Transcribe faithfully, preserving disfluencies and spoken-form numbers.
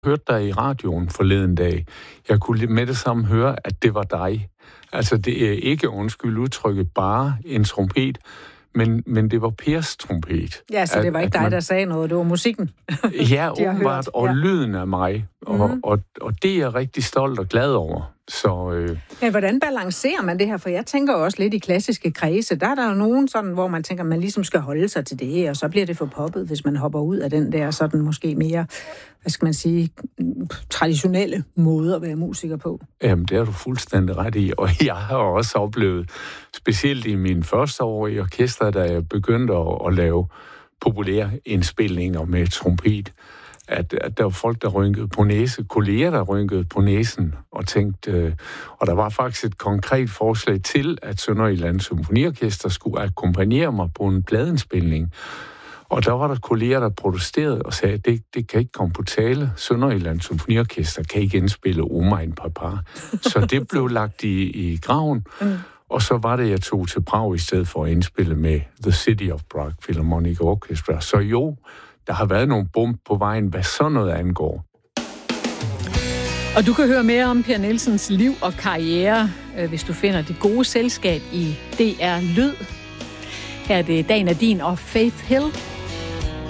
hørte dig i radioen forleden dag. Jeg kunne med det samme høre, at det var dig. Altså, det er ikke, undskyld udtrykket, bare en trompet, men, men det var Pers trompet. Ja, så det var ikke dig, man... der sagde noget, det var musikken. Ja, åbenbart, og ja. Lyden af mig. Og, mm. og, og det er jeg rigtig stolt og glad over. Så, øh... ja, hvordan balancerer man det her? For jeg tænker også lidt i klassiske kredse. Der er der jo nogen sådan, hvor man tænker, man ligesom skal holde sig til det, og så bliver det for poppet, hvis man hopper ud af den der sådan måske mere, hvad skal man sige, traditionelle måde at være musiker på. Jamen, det er du fuldstændig ret i. Og jeg har også oplevet, specielt i mine første år i orkester, da jeg begyndte at, at lave populære indspilninger med trompet, At, at der var folk, der rynkede på næse, kolleger, der rynkede på næsen, og tænkte, øh, og der var faktisk et konkret forslag til, at Sønderjyllands Symfoniorkester skulle akkompagnere mig på en pladeindspilning. Og der var der kolleger, der protesterede og sagde, at det, det kan ikke komme på tale. Sønderjyllands Symfoniorkester kan ikke indspille Oma en Papa. Så det blev lagt i, i graven, mm. og så var det, jeg tog til Prag i stedet for at indspille med The City of Prague Philharmonic Orchestra. Så jo, der har været nogle bump på vejen, hvad sådan noget angår. Og du kan høre mere om Per Nielsens liv og karriere, hvis du finder Det Gode Selskab i D R Lyd. Her er det Dagen er din og Faith Hill.